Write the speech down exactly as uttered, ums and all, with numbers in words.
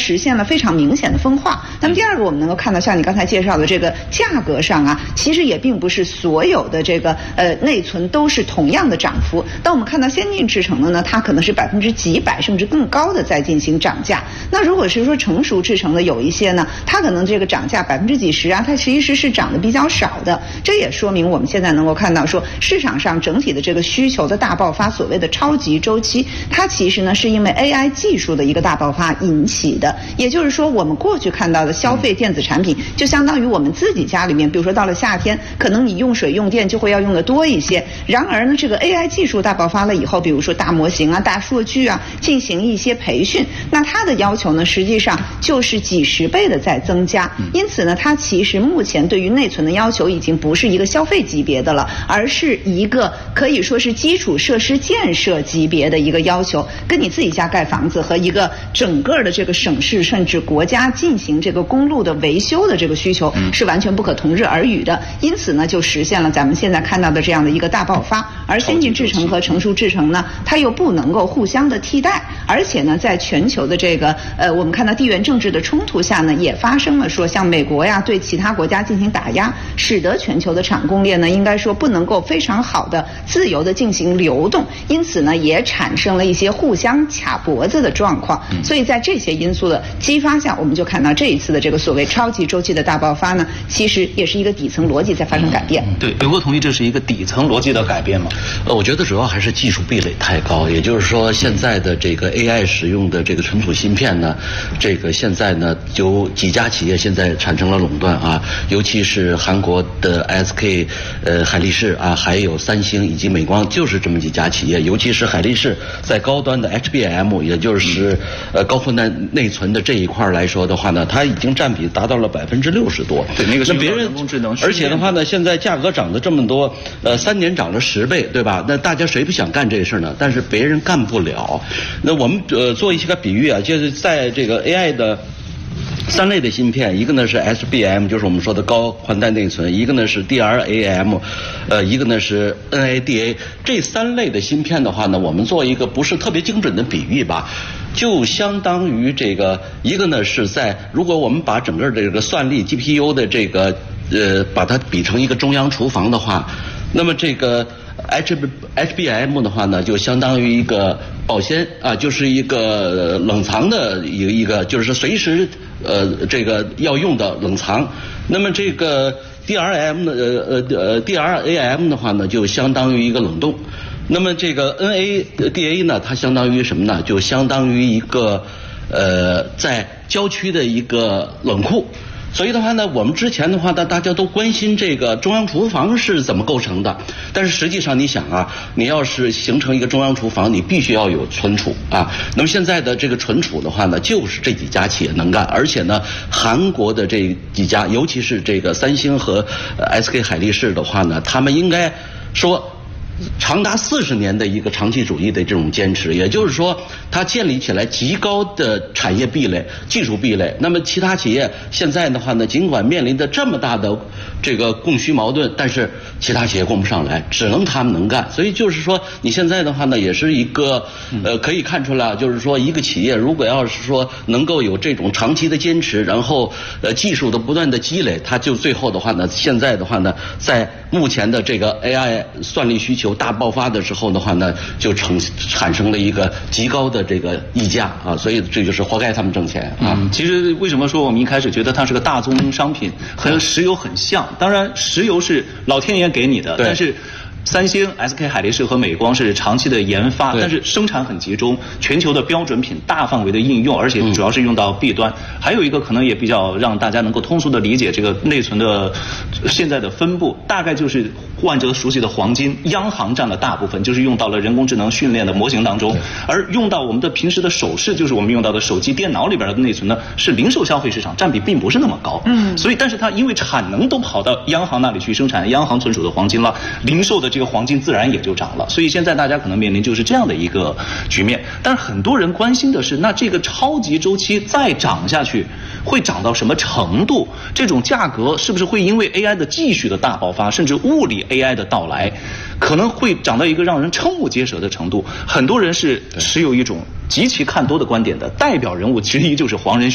实现了非常明显的分化。那么第二个，我们能够看到，像你刚才介绍的这个价格上啊，其实也并不是所有的这个呃内存都是同样的涨幅。当我们看到先进制程的呢，它可能是百分之几百甚至更高的在进行涨价。那如果是说成熟制程的有一些呢，它可能这个涨价百分之几十啊，它其实是涨得比较少的。这也说明我们现在能够看到说，市场上整体的这个需求的大爆发，所谓的超级周期，它其实呢是因为 A I 技术的一个大爆发引起的。也就是说，我们过去看到的消费电子产品，就相当于我们自己家里面，比如说到了夏天，可能你用水用电就会要用的多一些。然而呢，这个 A I 技术大爆发了以后，比如说大模型啊、大数据啊，进行一些培训，那它的要求呢，实际上就是几十倍的在增加。因此呢，它其实目前对于内存的要求已经不是一个消费级别的了，而是一个可以说是基础设施建设级别的一个要求，跟你自己家盖房子和一个整个的这个省市甚至国家进行这个公路的维修的这个需求是完全不可同日而语的。因此呢，就实现了咱们现在看到的这样的一个大爆发。而先进制程和成熟制程呢，它又不能够互相的替代，而且呢，在全球的这个呃，我们看到地缘政治的冲突下呢，也发生了说像美国呀对其他国家进行打压，使得全球的产供链呢，应该说不能够非常好的自由的进行流动，因此呢，也产生了一些互相卡脖子的状况。所以在这些因素的激发下，我们就看到这一次的这个所谓超级周期的大爆发呢，其实也是一个底层逻辑在发生改变。 对，刘哥同意这是一个底层逻辑的改变吗？ 呃，我觉得主要还是技术壁垒太高，也就是说，现在的这个 A I 使用的这个存储芯片呢，这个现在呢有几家企业现在产生了垄断啊，尤其是韩国的 S K 呃海力士啊，还有三星以及美光，就是这么几家企业。尤其是海力士在高端的 H B M， 也就是呃高宽带内存的这一块来说的话呢，它已经占比达到了百分之六十多。 对，那个是别人人工智能， 而且的话呢，现在价格涨得这么多，呃，三年涨了十倍，对吧？那大家谁不想干这事呢？但是别人干不了。那我们呃做一些个比喻啊，就是在这个 A I 的三类的芯片，一个呢是 S B M， 就是我们说的高宽带内存，一个呢是 D R A M， 呃，一个呢是 N A D A。这三类的芯片的话呢，我们做一个不是特别精准的比喻吧，就相当于这个一个呢是在，如果我们把整个这个算力 G P U 的这个呃把它比成一个中央厨房的话，那么这个 H H B M 的话呢，就相当于一个保鲜啊，就是一个冷藏的一个一个，就是随时呃这个要用的冷藏。那么这个 D R M 的呃呃呃 D R A M 的话呢，就相当于一个冷冻。那么这个 N A D A 呢，它相当于什么呢？就相当于一个呃在郊区的一个冷库。所以的话呢，我们之前的话呢，大家都关心这个中央厨房是怎么构成的，但是实际上你想啊，你要是形成一个中央厨房，你必须要有存储啊。那么现在的这个存储的话呢，就是这几家企业能干，而且呢，韩国的这几家，尤其是这个三星和 S K 海力士的话呢，他们应该说长达四十年的一个长期主义的这种坚持，也就是说，它建立起来极高的产业壁垒、技术壁垒。那么其他企业现在的话呢，尽管面临着这么大的这个供需矛盾，但是其他企业供不上来，只能他们能干。所以就是说，你现在的话呢，也是一个呃，可以看出来，就是说一个企业如果要是说能够有这种长期的坚持，然后呃技术的不断的积累，它就最后的话呢，现在的话呢，在目前的这个 A I 算力需求大爆发的时候的话呢，就成产生了一个极高的这个溢价啊，所以这就是活该他们挣钱啊。 嗯，其实为什么说我们一开始觉得它是个大宗商品，和石油很像？当然，石油是老天爷给你的，但是三星、S K 海力士和美光是长期的研发，但是生产很集中，全球的标准品大范围的应用，而且主要是用到 B 端。嗯、还有一个可能也比较让大家能够通俗的理解这个内存的现在的分布，大概就是万哲熟悉的黄金，央行占了大部分，就是用到了人工智能训练的模型当中，而用到我们的平时的首饰，就是我们用到的手机、电脑里边的内存呢，是零售消费市场占比并不是那么高。嗯，所以但是它因为产能都跑到央行那里去生产央行存储的黄金了，零售的这个黄金自然也就涨了，所以现在大家可能面临就是这样的一个局面。但是很多人关心的是，那这个超级周期再涨下去，会涨到什么程度？这种价格是不是会因为 A I 的继续的大爆发，甚至物理 A I 的到来，可能会涨到一个让人瞠目结舌的程度？很多人是持有一种极其看多的观点的，代表人物之一就是黄仁勋。